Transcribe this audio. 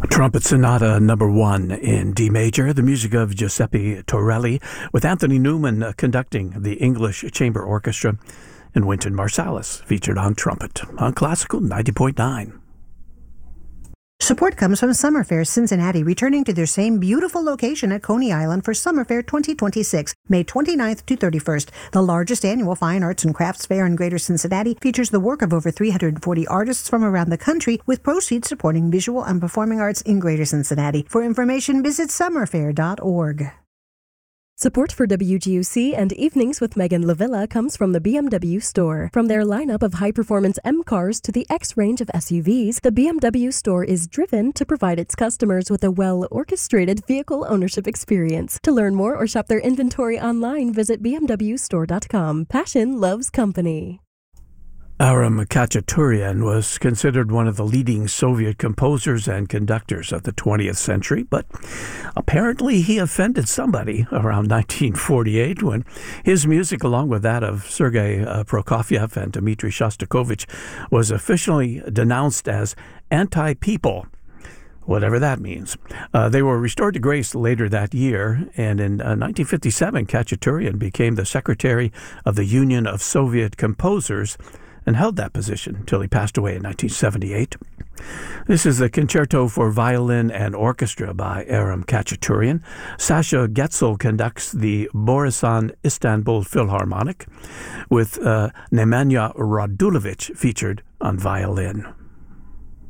Trumpet Sonata Number 1 in D major, the music of Giuseppe Torelli, with Anthony Newman conducting the English Chamber Orchestra, and Wynton Marsalis featured on trumpet on Classical 90.9. Support comes from Summer Fair Cincinnati, returning to their same beautiful location at Coney Island for Summer Fair 2026, May 29th to 31st. The largest annual fine arts and crafts fair in Greater Cincinnati features the work of over 340 artists from around the country, with proceeds supporting visual and performing arts in Greater Cincinnati. For information, visit summerfair.org. Support for WGUC and Evenings with Megan Lavilla comes from the BMW store. From their lineup of high-performance M cars to the X range of SUVs, the BMW store is driven to provide its customers with a well-orchestrated vehicle ownership experience. To learn more or shop their inventory online, visit bmwstore.com. Passion loves company. Aram Khachaturian was considered one of the leading Soviet composers and conductors of the 20th century, but apparently he offended somebody around 1948 when his music, along with that of Sergei Prokofiev and Dmitri Shostakovich, was officially denounced as anti-people, whatever that means. They were restored to grace later that year, and in 1957, Khachaturian became the secretary of the Union of Soviet Composers and held that position until he passed away in 1978. This is the Concerto for Violin and Orchestra by Aram Khachaturian. Sasha Getzel conducts the Borisan Istanbul Philharmonic, with Nemanja Radulovic featured on violin.